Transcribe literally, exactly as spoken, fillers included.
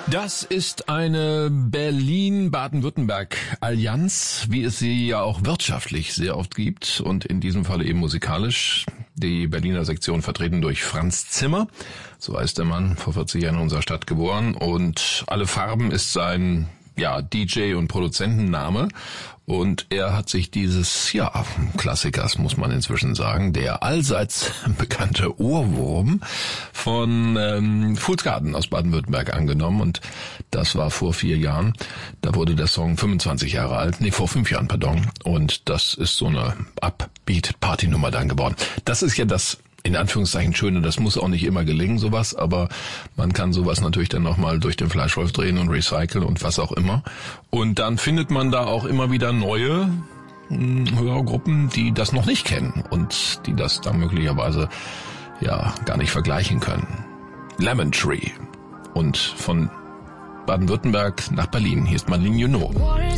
Das ist eine Berlin-Baden-Württemberg-Allianz, wie es sie ja auch wirtschaftlich sehr oft gibt und in diesem Falle eben musikalisch. Die Berliner Sektion vertreten durch Franz Zimmer, so heißt der Mann, vor vierzig Jahren in unserer Stadt geboren, und Alle Farben ist sein ja D J und Produzentenname, und er hat sich dieses ja Klassikers, muss man inzwischen sagen, der allseits bekannte Ohrwurm von ähm, Fools Garden aus Baden-Württemberg angenommen, und das war vor vier Jahren. Da wurde der Song fünfundzwanzig Jahre alt, nee vor fünf Jahren, pardon, und das ist so eine Upbeat-Party-Nummer dann geworden. Das ist ja das in Anführungszeichen Schöne, das muss auch nicht immer gelingen, sowas, aber man kann sowas natürlich dann nochmal durch den Fleischwolf drehen und recyceln und was auch immer. Und dann findet man da auch immer wieder neue Hörergruppen, die das noch nicht kennen und die das dann möglicherweise ja gar nicht vergleichen können. Lemon Tree. Und von Baden-Württemberg nach Berlin. Hier ist Maligno.